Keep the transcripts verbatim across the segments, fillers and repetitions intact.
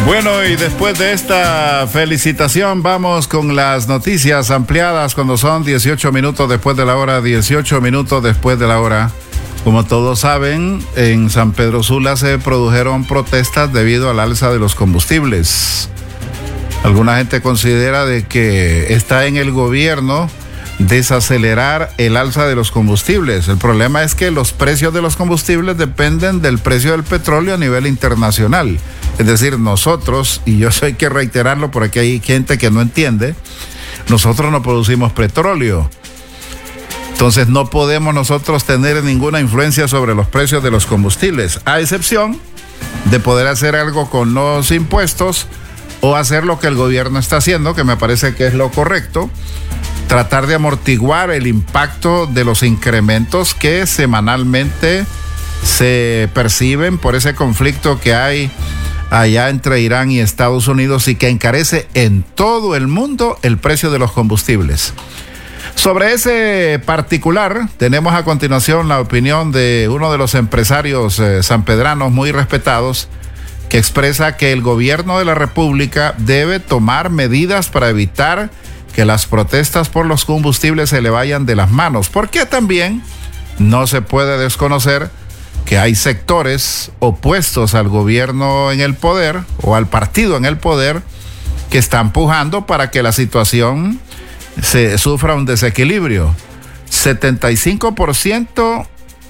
Bueno, y después de esta felicitación vamos con las noticias ampliadas cuando son dieciocho minutos después de la hora, dieciocho minutos después de la hora. Como todos saben, en San Pedro Sula se produjeron protestas debido al alza de los combustibles. Alguna gente considera de que está en el gobierno desacelerar el alza de los combustibles. El problema es que los precios de los combustibles dependen del precio del petróleo a nivel internacional. Es decir, nosotros, y yo soy que reiterarlo porque hay gente que no entiende, nosotros no producimos petróleo. Entonces no podemos nosotros tener ninguna influencia sobre los precios de los combustibles, a excepción de poder hacer algo con los impuestos o hacer lo que el gobierno está haciendo, que me parece que es lo correcto, tratar de amortiguar el impacto de los incrementos que semanalmente se perciben por ese conflicto que hay allá entre Irán y Estados Unidos y que encarece en todo el mundo el precio de los combustibles. Sobre ese particular, tenemos a continuación la opinión de uno de los empresarios eh, sanpedranos muy respetados, que expresa que el gobierno de la República debe tomar medidas para evitar que las protestas por los combustibles se le vayan de las manos, porque también no se puede desconocer que hay sectores opuestos al gobierno en el poder o al partido en el poder que están pujando para que la situación se sufra un desequilibrio. setenta y cinco por ciento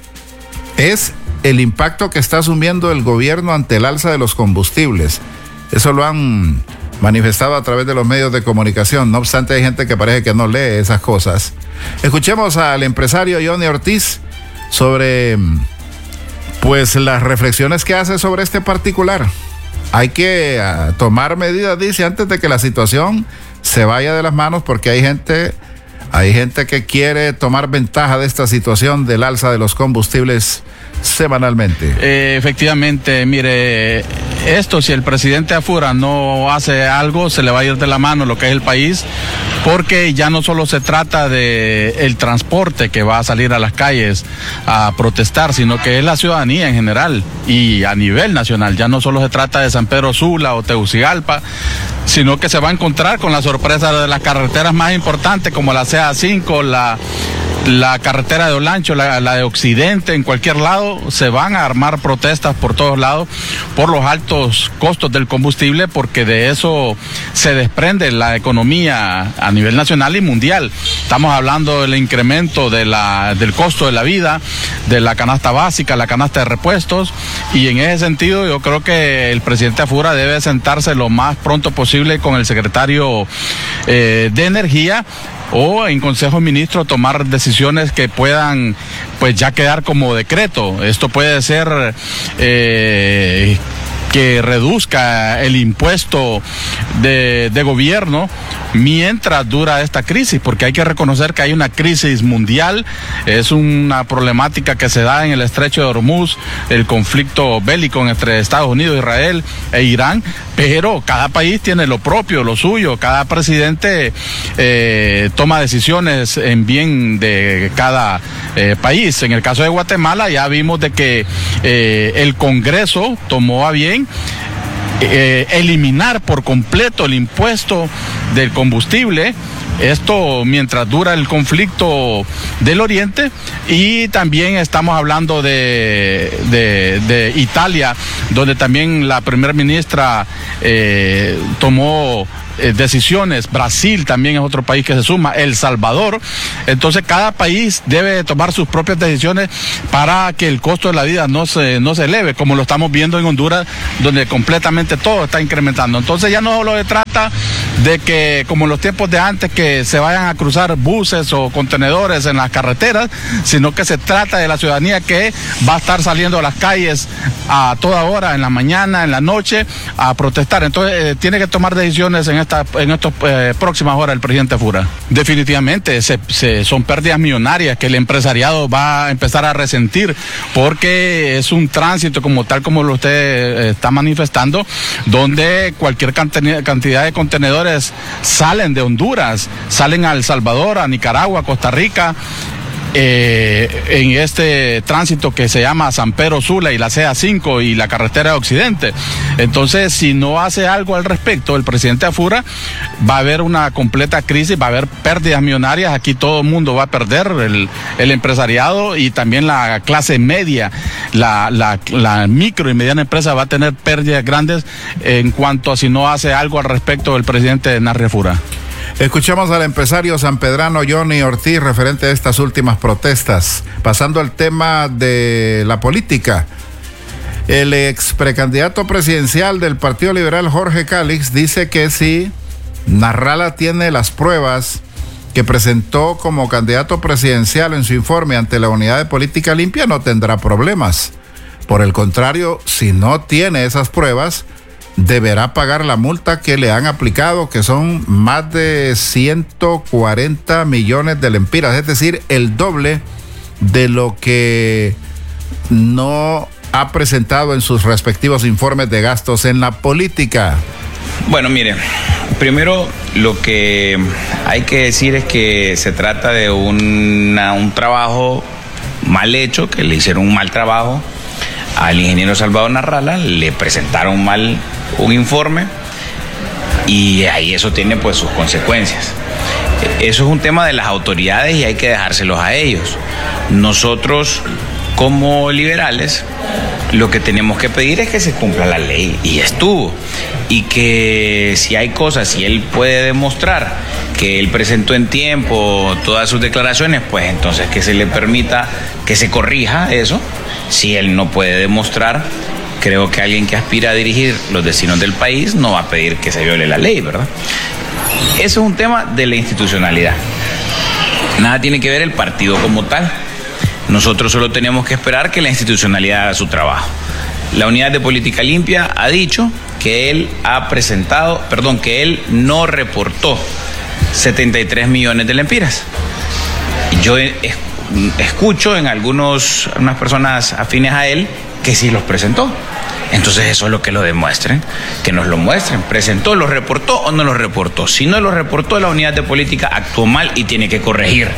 es el impacto que está asumiendo el gobierno ante el alza de los combustibles. Eso lo han manifestado a través de los medios de comunicación. No obstante, hay gente que parece que no lee esas cosas. Escuchemos al empresario Johnny Ortiz sobre pues las reflexiones que hace sobre este particular. Hay que uh, tomar medidas, dice, antes de que la situación se vaya de las manos, porque hay gente, hay gente que quiere tomar ventaja de esta situación del alza de los combustibles semanalmente. Eh, efectivamente, mire, esto si el presidente Afura no hace algo, se le va a ir de la mano lo que es el país, porque ya no solo se trata de el transporte que va a salir a las calles a protestar, sino que es la ciudadanía en general y a nivel nacional. Ya no solo se trata de San Pedro Sula o Tegucigalpa, sino que se va a encontrar con la sorpresa de las carreteras más importantes como la C A cinco, la la carretera de Olancho, la, la de Occidente, en cualquier lado se van a armar protestas por todos lados por los altos costos del combustible, porque de eso se desprende la economía a nivel nacional y mundial. Estamos hablando del incremento de la, del costo de la vida, de la canasta básica, la canasta de repuestos, y en ese sentido yo creo que el presidente Afura debe sentarse lo más pronto posible con el secretario eh, de Energía o en Consejo de Ministros tomar decisiones que puedan pues ya quedar como decreto. Esto puede ser eh, que reduzca el impuesto de, de gobierno mientras dura esta crisis, porque hay que reconocer que hay una crisis mundial, es una problemática que se da en el estrecho de Hormuz, el conflicto bélico entre Estados Unidos, Israel e Irán, pero cada país tiene lo propio, lo suyo, cada presidente eh, toma decisiones en bien de cada eh, país. En el caso de Guatemala ya vimos de que eh, el Congreso tomó a bien Eh, eliminar por completo el impuesto del combustible, esto mientras dura el conflicto del Oriente, y también estamos hablando de, de, de Italia, donde también la primera ministra eh, tomó eh, decisiones. Brasil también es otro país que se suma, El Salvador. Entonces cada país debe tomar sus propias decisiones para que el costo de la vida no se, no se eleve, como lo estamos viendo en Honduras, donde completamente todo está incrementando. Entonces ya no solo se trata de que, como en los tiempos de antes, que se vayan a cruzar buses o contenedores en las carreteras, sino que se trata de la ciudadanía que va a estar saliendo a las calles a toda hora, en la mañana, en la noche, a protestar. Entonces eh, tiene que tomar decisiones en esta en estas eh, próximas horas el presidente Afura. Definitivamente se, se, son pérdidas millonarias que el empresariado va a empezar a resentir, porque es un tránsito como tal, como lo usted eh, está manifestando, donde cualquier cantidad de contenedores salen de Honduras, salen a El Salvador, a Nicaragua, a Costa Rica, Eh, en este tránsito que se llama San Pedro Sula y la C A cinco y la carretera de Occidente. Entonces, si no hace algo al respecto, el presidente Afura, va a haber una completa crisis, va a haber pérdidas millonarias. Aquí todo el mundo va a perder, el, el empresariado y también la clase media, la, la, la micro y mediana empresa va a tener pérdidas grandes en cuanto a si no hace algo al respecto el presidente Narri Afura. Escuchamos al empresario sanpedrano Johnny Ortiz referente a estas últimas protestas. Pasando al tema de la política, el ex precandidato presidencial del Partido Liberal, Jorge Calix, dice que si Narrala tiene las pruebas que presentó como candidato presidencial en su informe ante la Unidad de Política Limpia, no tendrá problemas. Por el contrario, si no tiene esas pruebas, deberá pagar la multa que le han aplicado, que son más de ciento cuarenta millones de lempiras, es decir, el doble de lo que no ha presentado en sus respectivos informes de gastos en la política. Bueno, mire, primero lo que hay que decir es que se trata de una, un trabajo mal hecho, que le hicieron un mal trabajo al ingeniero Salvador Narrala, le presentaron mal un informe y ahí eso tiene pues sus consecuencias. Eso es un tema de las autoridades y hay que dejárselos a ellos. Nosotros como liberales lo que tenemos que pedir es que se cumpla la ley y estuvo, y que si hay cosas, si él puede demostrar que él presentó en tiempo todas sus declaraciones, pues entonces que se le permita que se corrija eso. Si él no puede demostrar, creo que alguien que aspira a dirigir los destinos del país no va a pedir que se viole la ley, ¿verdad? Eso es un tema de la institucionalidad. Nada tiene que ver el partido como tal. Nosotros solo tenemos que esperar que la institucionalidad haga su trabajo. La Unidad de Política Limpia ha dicho que él ha presentado, perdón, que él no reportó setenta y tres millones de lempiras. Yo escucho en algunos, unas personas afines a él que sí los presentó. Entonces eso es lo que lo demuestren, que nos lo muestren. ¿Presentó, lo reportó o no lo reportó? Si no lo reportó, la Unidad de Política actuó mal y tiene que corregir.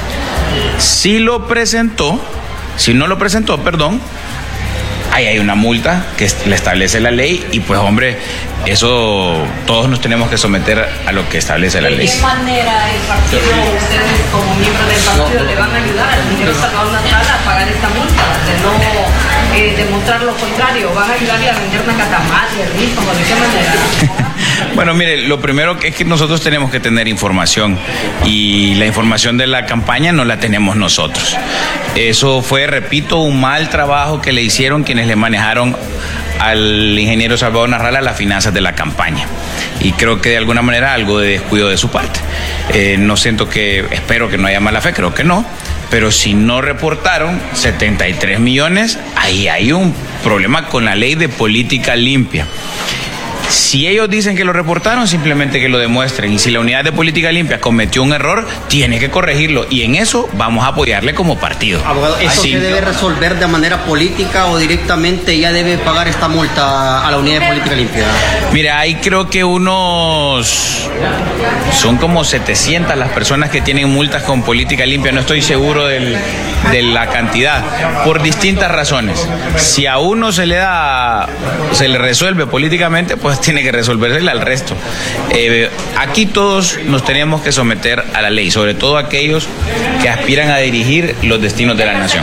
Si lo presentó, si no lo presentó, perdón, ahí hay una multa que le establece la ley y pues hombre, eso todos nos tenemos que someter a lo que establece la ley. ¿De qué manera el partido, ustedes como miembros del partido, le van a ayudar al ingeniero Salvador Narrala a pagar esta multa? De no eh, demostrar lo contrario, ¿van a ayudarle a vender una catamate, el rico, de qué manera? Bueno, mire, lo primero que es que nosotros tenemos que tener información y la información de la campaña no la tenemos nosotros. Eso fue, repito, un mal trabajo que le hicieron quienes le manejaron al ingeniero Salvador Narrala las finanzas de la campaña. Y creo que de alguna manera algo de descuido de su parte. Eh, no siento que, espero que no haya mala fe, creo que no. Pero si no reportaron setenta y tres millones, ahí hay un problema con la ley de política limpia. Si ellos dicen que lo reportaron, simplemente que lo demuestren. Y si la Unidad de Política Limpia cometió un error, tiene que corregirlo. Y en eso vamos a apoyarle como partido. Abogado, ¿eso Así, se debe resolver de manera política o directamente ya debe pagar esta multa a la Unidad de Política Limpia? Mira, ahí creo que unos... son como setecientas las personas que tienen multas con Política Limpia. No estoy seguro del, de la cantidad. Por distintas razones. Si a uno se le da... se le resuelve políticamente, pues tiene que resolvérsela al resto. Eh, aquí todos nos tenemos que someter a la ley, sobre todo aquellos que aspiran a dirigir los destinos de la nación.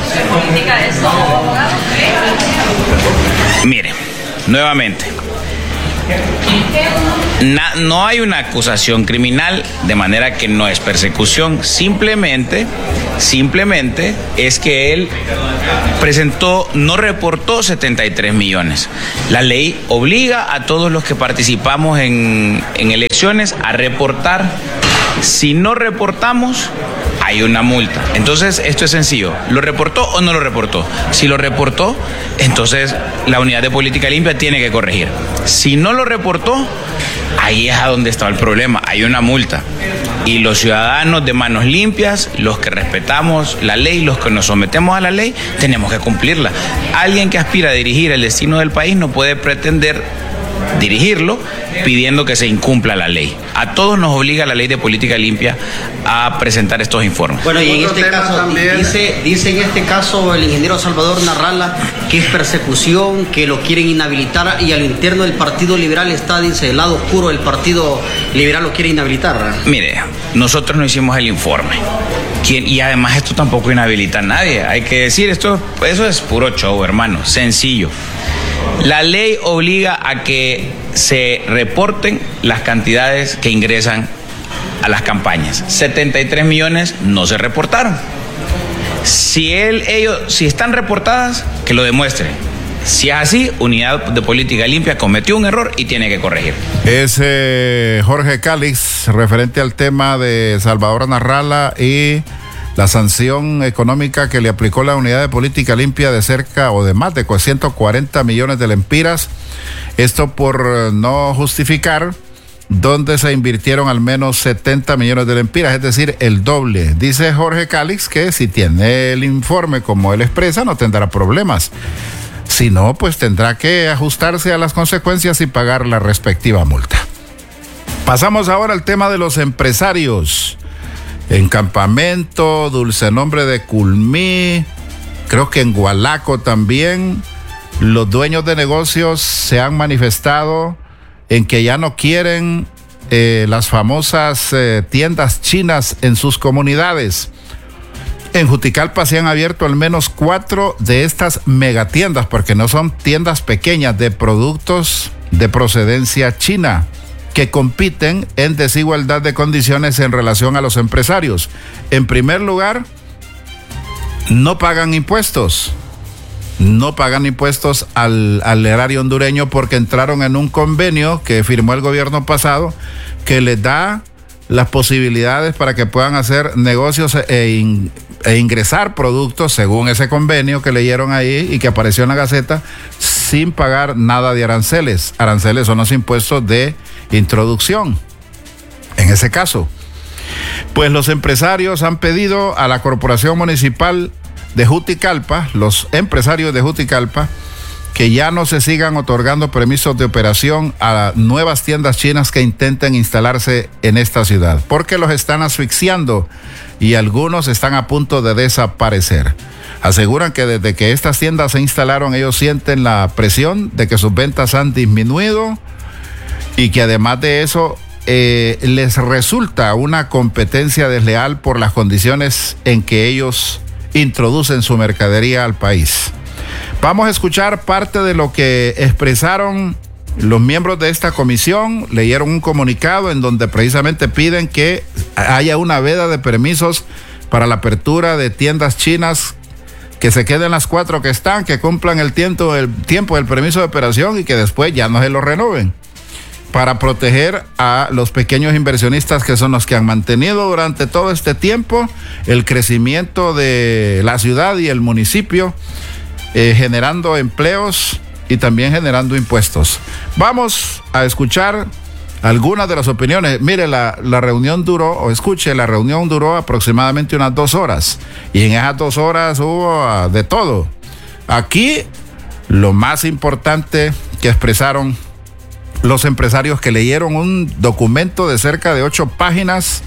Mire, nuevamente, Na, no hay una acusación criminal, de manera que no es persecución, simplemente, simplemente es que él presentó, no reportó setenta y tres millones. La ley obliga a todos los que participamos en, en elecciones a reportar. Si no reportamos, hay una multa. Entonces, esto es sencillo. ¿Lo reportó o no lo reportó? Si lo reportó, entonces la Unidad de Política Limpia tiene que corregir. Si no lo reportó, ahí es a donde está el problema. Hay una multa. Y los ciudadanos de manos limpias, los que respetamos la ley, los que nos sometemos a la ley, tenemos que cumplirla. Alguien que aspira a dirigir el destino del país no puede pretender dirigirlo pidiendo que se incumpla la ley. A todos nos obliga la ley de política limpia a presentar estos informes. Bueno, y en Otro este tema caso, también. dice, dice en este caso el ingeniero Salvador Narrala que es persecución, que lo quieren inhabilitar, y al interno del Partido Liberal está, dice, el lado oscuro del Partido Liberal lo quiere inhabilitar. Mire, nosotros no hicimos el informe. ¿Quién? Y además esto tampoco inhabilita a nadie. Hay que decir, esto, eso es puro show, hermano, sencillo. La ley obliga a que se reporten las cantidades que ingresan a las campañas. setenta y tres millones no se reportaron. Si él, ellos, si están reportadas, que lo demuestren. Si es así, Unidad de Política Limpia cometió un error y tiene que corregir. Es eh, Jorge Calix, referente al tema de Salvador Narrala y la sanción económica que le aplicó la Unidad de Política Limpia de cerca o de más de ciento cuarenta millones de lempiras. Esto por no justificar donde se invirtieron al menos setenta millones de lempiras, es decir, el doble. Dice Jorge Calix que si tiene el informe como él expresa, no tendrá problemas. Si no, pues tendrá que ajustarse a las consecuencias y pagar la respectiva multa. Pasamos ahora al tema de los empresarios. En Campamento, Dulce Nombre de Culmí, creo que en Gualaco también, los dueños de negocios se han manifestado en que ya no quieren eh, las famosas eh, tiendas chinas en sus comunidades. En Juticalpa se han abierto al menos cuatro de estas megatiendas, porque no son tiendas pequeñas, de productos de procedencia china, que compiten en desigualdad de condiciones en relación a los empresarios. En primer lugar, no pagan impuestos. No pagan impuestos al, al erario hondureño porque entraron en un convenio que firmó el gobierno pasado que les da las posibilidades para que puedan hacer negocios e, in, e ingresar productos según ese convenio que leyeron ahí y que apareció en la Gaceta sin pagar nada de aranceles. Aranceles son los impuestos de introducción. En ese caso, pues los empresarios han pedido a la Corporación Municipal de Juticalpa, los empresarios de Juticalpa, que ya no se sigan otorgando permisos de operación a nuevas tiendas chinas que intenten instalarse en esta ciudad, porque los están asfixiando y algunos están a punto de desaparecer. Aseguran que desde que estas tiendas se instalaron, ellos sienten la presión de que sus ventas han disminuido y que además de eso eh, les resulta una competencia desleal por las condiciones en que ellos introducen su mercadería al país. Vamos a escuchar parte de lo que expresaron los miembros de esta comisión. Leyeron un comunicado en donde precisamente piden que haya una veda de permisos para la apertura de tiendas chinas, que se queden las cuatro que están, que cumplan el tiempo, el tiempo del permiso de operación y que después ya no se lo renoven, para proteger a los pequeños inversionistas, que son los que han mantenido durante todo este tiempo el crecimiento de la ciudad y el municipio, eh, generando empleos y también generando impuestos. Vamos a escuchar algunas de las opiniones. Mire, la, la reunión duró, o escuche, la reunión duró aproximadamente unas dos horas. Y en esas dos horas hubo uh, de todo. Aquí, lo más importante que expresaron los empresarios, que leyeron un documento de cerca de ocho páginas,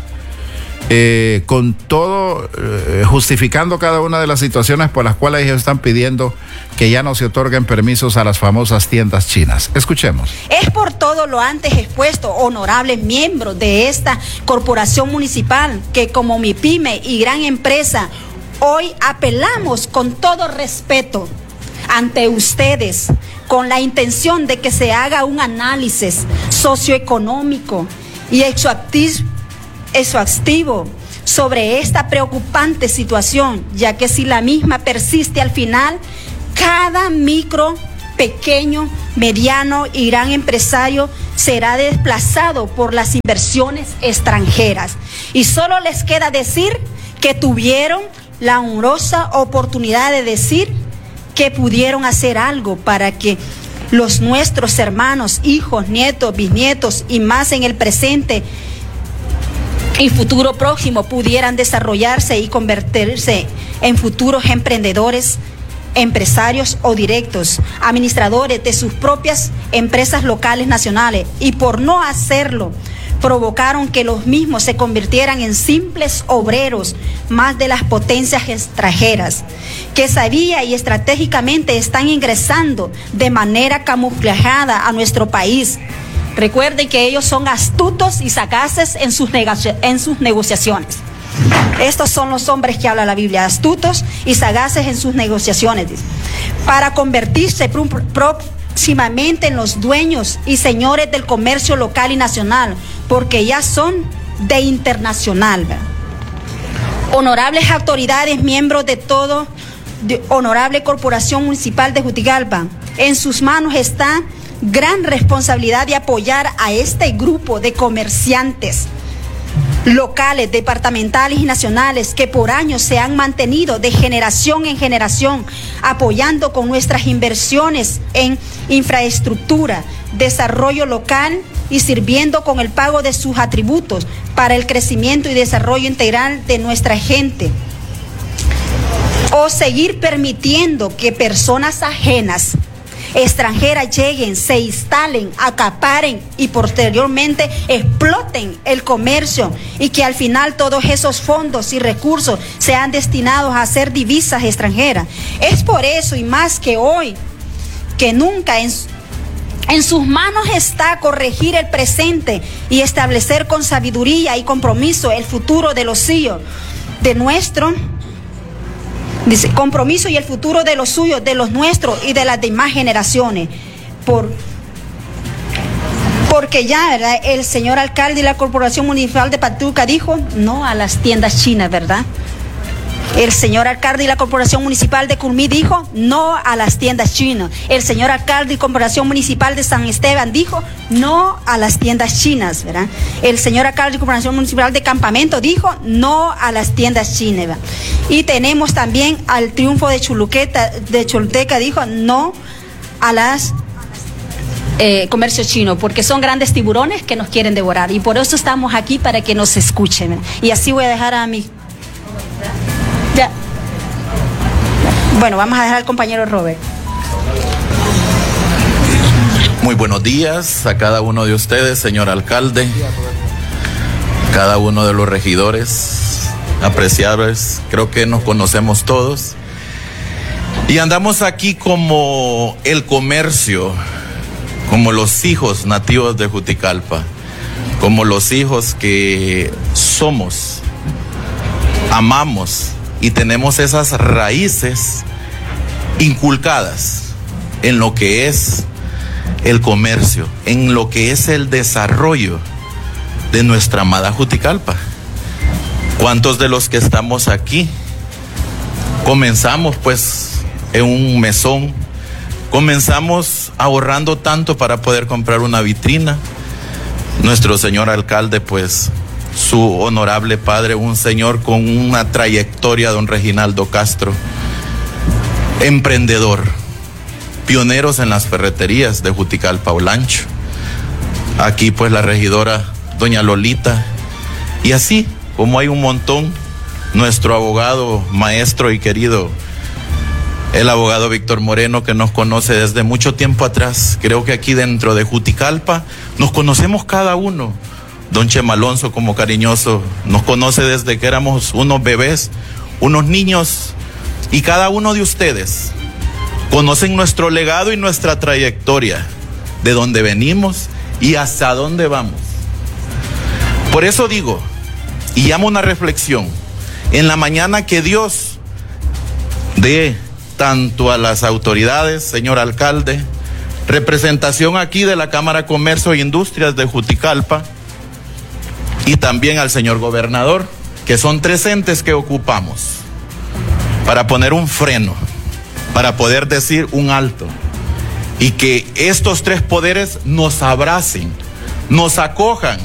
eh, con todo, eh, justificando cada una de las situaciones por las cuales ellos están pidiendo que ya no se otorguen permisos a las famosas tiendas chinas. Escuchemos. Es por todo lo antes expuesto, honorables miembros de esta corporación municipal, que como MIPYME y gran empresa, hoy apelamos con todo respeto ante ustedes, con la intención de que se haga un análisis socioeconómico y exhaustivo sobre esta preocupante situación, ya que si la misma persiste al final, cada micro, pequeño, mediano y gran empresario será desplazado por las inversiones extranjeras. Y solo les queda decir que tuvieron la honrosa oportunidad de decir que pudieron hacer algo para que los nuestros hermanos, hijos, nietos, bisnietos y más en el presente y futuro próximo pudieran desarrollarse y convertirse en futuros emprendedores empresarios o directos, administradores de sus propias empresas locales nacionales, y por no hacerlo, provocaron que los mismos se convirtieran en simples obreros más de las potencias extranjeras, que sabía y estratégicamente están ingresando de manera camuflada a nuestro país. Recuerden que ellos son astutos y sagaces en sus, negoci- en sus negociaciones. Estos son los hombres que habla la Biblia, astutos y sagaces en sus negociaciones, dice, para convertirse pr- próximamente en los dueños y señores del comercio local y nacional, porque ya son de internacional, ¿verdad? Honorables autoridades, miembros de todo, de honorable Corporación Municipal de Juticalpa, en sus manos está gran responsabilidad de apoyar a este grupo de comerciantes locales, departamentales y nacionales que por años se han mantenido de generación en generación, apoyando con nuestras inversiones en infraestructura, desarrollo local y sirviendo con el pago de sus atributos para el crecimiento y desarrollo integral de nuestra gente. O seguir permitiendo que personas ajenas, extranjeras, lleguen, se instalen, acaparen y posteriormente exploten el comercio, y que al final todos esos fondos y recursos sean destinados a hacer divisas extranjeras. Es por eso, y más que hoy que nunca, en, en sus manos está corregir el presente y establecer con sabiduría y compromiso el futuro de los hijos de nuestro. Dice, compromiso y el futuro de los suyos, de los nuestros y de las demás generaciones. Por, porque ya, ¿verdad?, el señor alcalde y la Corporación Municipal de Patuca dijo no a las tiendas chinas, ¿verdad? El señor alcalde y la Corporación Municipal de Culmí dijo no a las tiendas chinas. El señor alcalde y Corporación Municipal de San Esteban dijo no a las tiendas chinas, ¿verdad? El señor alcalde y Corporación Municipal de Campamento dijo no a las tiendas chinas, ¿verdad? Y tenemos también al Triunfo de Chuluqueta, de Choluteca, dijo no a las eh, comercio chino, porque son grandes tiburones que nos quieren devorar, y por eso estamos aquí, para que nos escuchen, ¿verdad? Y así voy a dejar a mi... Ya. Bueno, vamos a dejar al compañero Robert. Muy buenos días a cada uno de ustedes, señor alcalde, cada uno de los regidores apreciables. Creo que nos conocemos todos y andamos aquí como el comercio, como los hijos nativos de Juticalpa, como los hijos que somos, amamos y tenemos esas raíces inculcadas en lo que es el comercio, en lo que es el desarrollo de nuestra amada Juticalpa. ¿Cuántos de los que estamos aquí comenzamos pues en un mesón? Comenzamos ahorrando tanto para poder comprar una vitrina. Nuestro señor alcalde, pues su honorable padre, un señor con una trayectoria, don Reginaldo Castro, emprendedor, pioneros en las ferreterías de Juticalpa Olancho. Aquí pues la regidora doña Lolita, y así como hay un montón, nuestro abogado, maestro y querido, el abogado Víctor Moreno, que nos conoce desde mucho tiempo atrás. Creo que aquí dentro de Juticalpa nos conocemos cada uno. Don Chema Alonso, como cariñoso, nos conoce desde que éramos unos bebés, unos niños, y cada uno de ustedes conocen nuestro legado y nuestra trayectoria, de dónde venimos y hasta dónde vamos. Por eso digo, y llamo una reflexión, en la mañana que Dios dé tanto a las autoridades, señor alcalde, representación aquí de la Cámara Comercio e Industrias de Juticalpa, y también al señor gobernador, que son tres entes que ocupamos para poner un freno, para poder decir un alto, y que estos tres poderes nos abracen, nos acojan,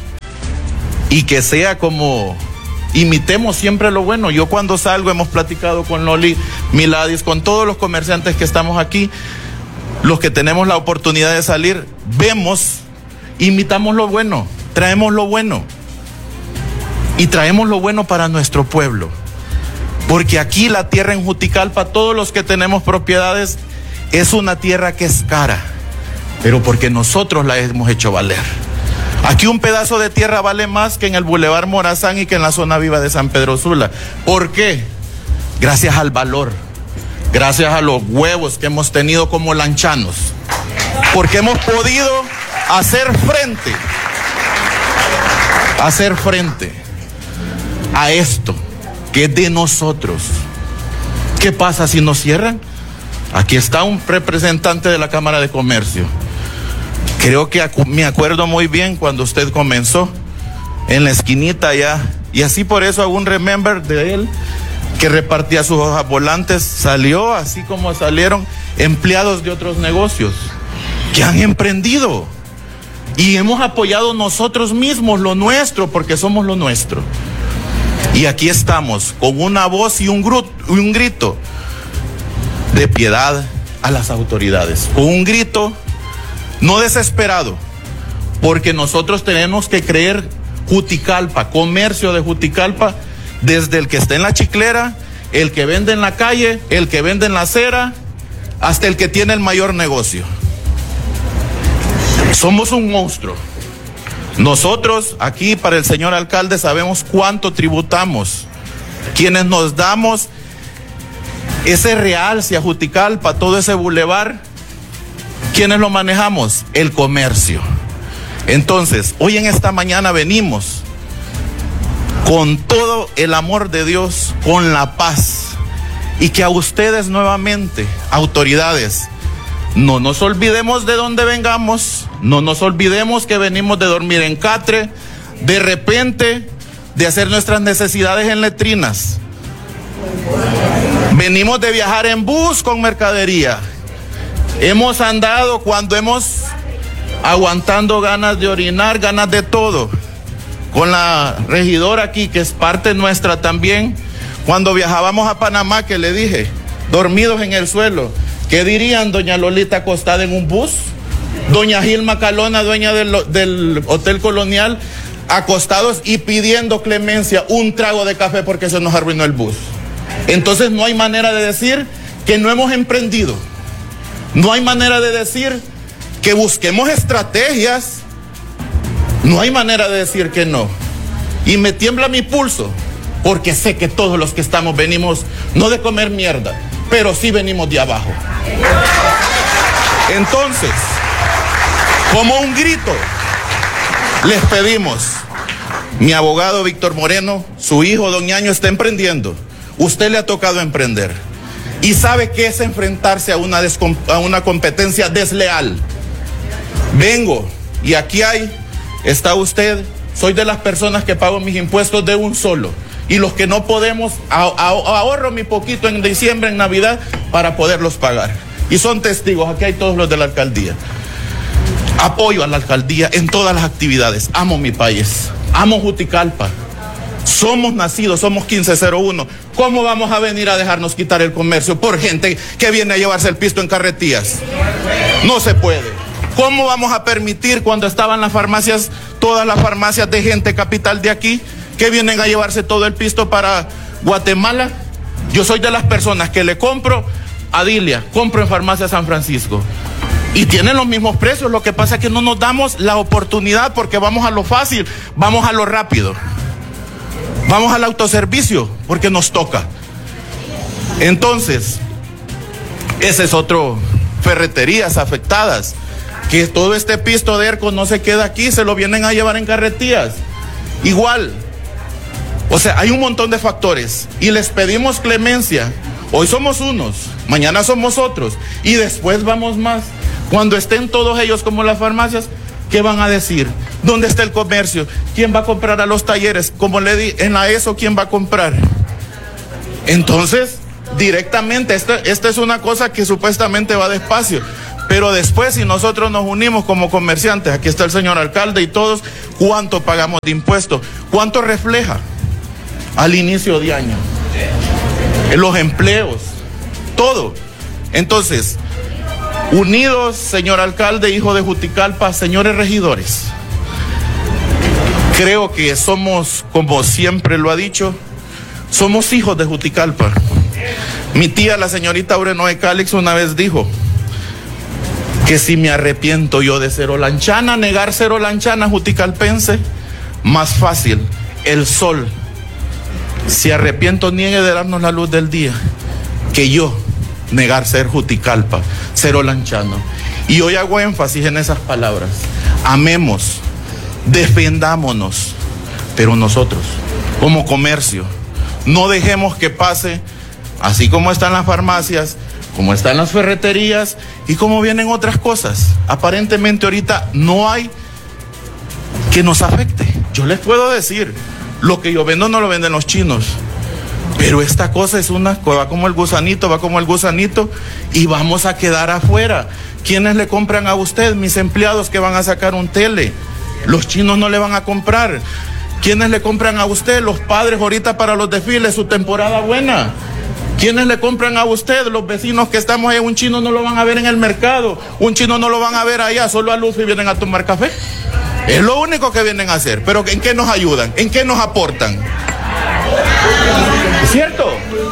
y que sea como imitemos siempre lo bueno. Yo cuando salgo, hemos platicado con Loli Miladis, con todos los comerciantes que estamos aquí, los que tenemos la oportunidad de salir, vemos, imitamos lo bueno, traemos lo bueno y traemos lo bueno para nuestro pueblo. Porque aquí la tierra en Juticalpa, todos los que tenemos propiedades, es una tierra que es cara, pero porque nosotros la hemos hecho valer. Aquí un pedazo de tierra vale más que en el Boulevard Morazán y que en la zona viva de San Pedro Sula. ¿Por qué? Gracias al valor, gracias a los huevos que hemos tenido como lanchanos, porque hemos podido hacer frente, hacer frente a esto que es de nosotros. ¿Qué pasa si nos cierran? Aquí está un representante de la Cámara de Comercio. Creo que me acuerdo muy bien cuando usted comenzó en la esquinita allá, y así por eso hago un remember de él, que repartía sus hojas volantes. Salió así como salieron empleados de otros negocios que han emprendido, y hemos apoyado nosotros mismos lo nuestro, porque somos lo nuestro. Y aquí estamos con una voz y un, gru- un grito de piedad a las autoridades, con un grito no desesperado, porque nosotros tenemos que creer Juticalpa, comercio de Juticalpa, desde el que está en la chiclera, el que vende en la calle, el que vende en la acera, hasta el que tiene el mayor negocio. Somos un monstruo. Nosotros aquí, para el señor alcalde, sabemos cuánto tributamos. Quienes nos damos ese realce a Juticalpa, todo ese bulevar, ¿quiénes lo manejamos? El comercio. Entonces, hoy en esta mañana venimos con todo el amor de Dios, con la paz, y que a ustedes nuevamente, autoridades, no nos olvidemos de dónde vengamos, no nos olvidemos que venimos de dormir en catre, de repente de hacer nuestras necesidades en letrinas. Venimos de viajar en bus con mercadería. Hemos andado cuando hemos aguantando ganas de orinar, ganas de todo. Con la regidora aquí, que es parte nuestra también, cuando viajábamos a Panamá, que le dije, dormidos en el suelo. ¿Qué dirían doña Lolita acostada en un bus? Doña Gilma Calona, dueña del, del Hotel Colonial, acostados y pidiendo clemencia, un trago de café porque se nos arruinó el bus. Entonces no hay manera de decir que no hemos emprendido. No hay manera de decir que busquemos estrategias. No hay manera de decir que no. Y me tiembla mi pulso, porque sé que todos los que estamos venimos no de comer mierda, pero sí venimos de abajo. Entonces, como un grito, les pedimos, mi abogado Víctor Moreno, su hijo Don Ñaño está emprendiendo. Usted le ha tocado emprender y sabe qué es enfrentarse a una, descom- a una competencia desleal. Vengo y aquí hay, está usted, soy de las personas que pago mis impuestos de un solo. Y los que no podemos, ah- ah- ahorro mi poquito en diciembre, en Navidad, para poderlos pagar. Y son testigos, aquí hay todos los de la alcaldía. Apoyo a la alcaldía en todas las actividades. Amo mi país, amo Juticalpa. Somos nacidos, somos quince cero uno. ¿Cómo vamos a venir a dejarnos quitar el comercio por gente que viene a llevarse el pisto en carretillas? No se puede. ¿Cómo vamos a permitir cuando estaban las farmacias, todas las farmacias de gente capital de aquí, que vienen a llevarse todo el pisto para Guatemala? Yo soy de las personas que le compro a Dilia, compro en Farmacia San Francisco. Y tienen los mismos precios, lo que pasa es que no nos damos la oportunidad porque vamos a lo fácil, vamos a lo rápido. Vamos al autoservicio porque nos toca. Entonces, ese es otro, ferreterías afectadas, que todo este pisto de ERCO no se queda aquí, se lo vienen a llevar en carretillas. Igual, o sea, hay un montón de factores y les pedimos clemencia. Hoy somos unos, mañana somos otros y después vamos más. Cuando estén todos ellos como las farmacias, ¿qué van a decir? ¿Dónde está el comercio? ¿Quién va a comprar a los talleres? Como le di en la ESO, ¿quién va a comprar? Entonces, directamente, esta, esta es una cosa que supuestamente va despacio. Pero después, si nosotros nos unimos como comerciantes, aquí está el señor alcalde y todos, ¿cuánto pagamos de impuestos? ¿Cuánto refleja al inicio de año? En los empleos, todo. Entonces, unidos, señor alcalde, hijo de Juticalpa, señores regidores, creo que somos, como siempre lo ha dicho, somos hijos de Juticalpa. Mi tía, la señorita Aurenoe Calix, una vez dijo que si me arrepiento yo de ser olanchana, negar ser olanchana juticalpense, más fácil, el sol, si arrepiento, niegue de darnos la luz del día, que yo negar ser Juticalpa, ser olanchano. Y hoy hago énfasis en esas palabras. Amemos, defendámonos, pero nosotros, como comercio, no dejemos que pase, así como están las farmacias, como están las ferreterías y como vienen otras cosas. Aparentemente ahorita no hay que nos afecte. Yo les puedo decir, lo que yo vendo no lo venden los chinos, pero esta cosa es una, va como el gusanito, va como el gusanito y vamos a quedar afuera. ¿Quiénes le compran a usted? Mis empleados que van a sacar un tele. Los chinos no le van a comprar. ¿Quiénes le compran a usted? Los padres ahorita para los desfiles, su temporada buena. ¿Quiénes le compran a usted? Los vecinos que estamos ahí. Un chino no lo van a ver en el mercado, un chino no lo van a ver allá, solo a luz y vienen a tomar café. Es lo único que vienen a hacer. Pero ¿en qué nos ayudan? ¿En qué nos aportan? ¿Es cierto?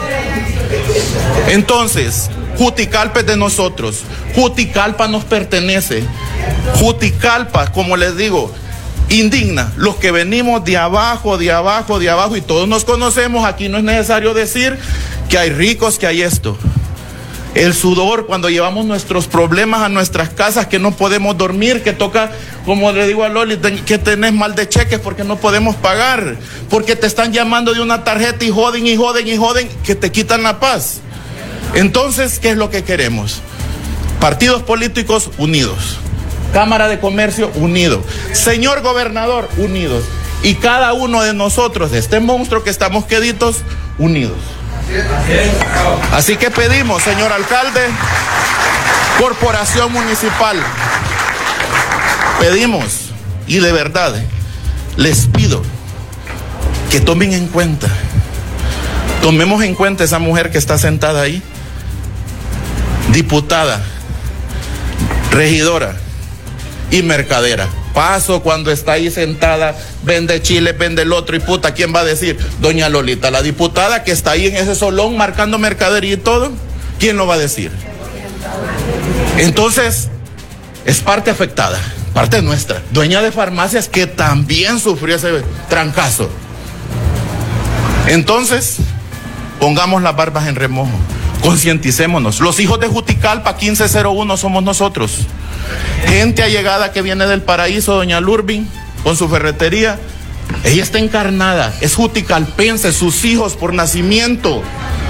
Entonces, Juticalpa es de nosotros. Juticalpa nos pertenece. Juticalpa, como les digo, indigna. Los que venimos de abajo, de abajo, de abajo, y todos nos conocemos, aquí no es necesario decir que hay ricos, que hay esto. El sudor, cuando llevamos nuestros problemas a nuestras casas, que no podemos dormir, que toca, como le digo a Loli, que tenés mal de cheques porque no podemos pagar, porque te están llamando de una tarjeta y joden y joden y joden, que te quitan la paz. Entonces, ¿qué es lo que queremos? Partidos políticos unidos, Cámara de Comercio unido, señor gobernador unidos, y cada uno de nosotros, de este monstruo que estamos queditos, unidos. Así que pedimos, señor alcalde, corporación municipal, pedimos, y de verdad les pido que tomen en cuenta, tomemos en cuenta esa mujer que está sentada ahí, diputada, regidora y mercadera. Paso cuando está ahí sentada, vende chile, vende el otro, y puta, ¿quién va a decir? Doña Lolita, la diputada que está ahí en ese solón marcando mercadería y todo, ¿quién lo va a decir? Entonces, es parte afectada, parte nuestra, dueña de farmacias que también sufrió ese trancazo. Entonces, pongamos las barbas en remojo, concienticémonos. Los hijos de Juticalpa quince cero uno somos nosotros. Gente allegada que viene del paraíso, doña Lurbin, con su ferretería. Ella está encarnada, es juticalpense, sus hijos por nacimiento.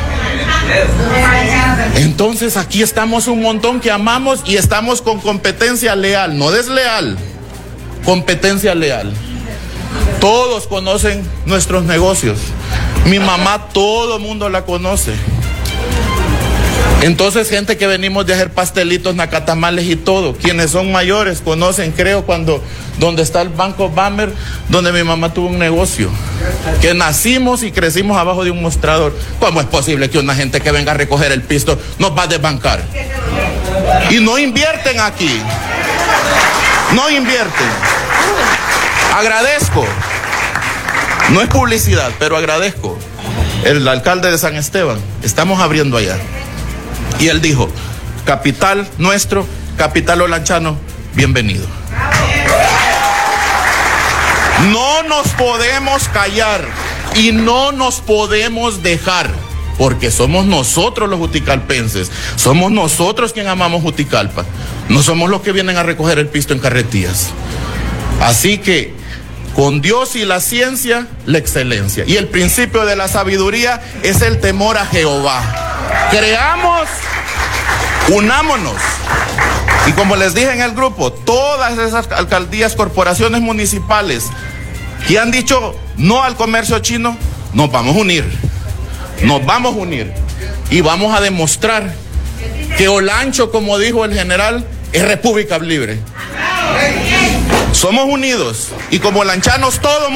Entonces aquí estamos un montón que amamos y estamos con competencia leal, no desleal, competencia leal. Todos conocen nuestros negocios. Mi mamá, todo el mundo la conoce. Entonces, gente que venimos de hacer pastelitos, nacatamales y todo, quienes son mayores conocen, creo, cuando donde está el Banco Bamber, donde mi mamá tuvo un negocio, que nacimos y crecimos abajo de un mostrador. ¿Cómo es posible que una gente que venga a recoger el pisto nos va a desbancar? Y no invierten aquí, no invierten. Agradezco, no es publicidad, pero agradezco. El alcalde de San Esteban, estamos abriendo allá. Y él dijo, capital nuestro, capital olanchano, bienvenido. No nos podemos callar y no nos podemos dejar, porque somos nosotros los juticalpenses, somos nosotros quienes amamos Juticalpa, no somos los que vienen a recoger el pisto en carretillas. Así que, con Dios y la ciencia, la excelencia. Y el principio de la sabiduría es el temor a Jehová. Creamos, unámonos. Y como les dije en el grupo, todas esas alcaldías, corporaciones municipales que han dicho no al comercio chino, nos vamos a unir. Nos vamos a unir. Y vamos a demostrar que Olancho, como dijo el general, es república libre. Somos unidos. Y como lanchanos todos